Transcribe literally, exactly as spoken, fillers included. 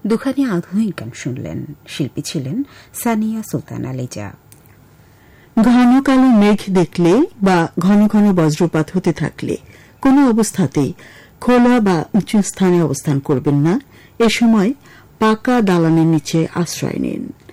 দুখানি আধুনিক গান শুনলেন। শিল্পী ছিলেন সানিয়া সুলতানা লিজা। ঘন কালো মেঘ দেখলে বা ঘন ঘন বজ্রপাত হতে থাকলে কোনো অবস্থাতেই খোলা বা উঁচু স্থানে অবস্থান করবেন না। এ সময় পাকা দালানের নিচে আশ্রয় নিন।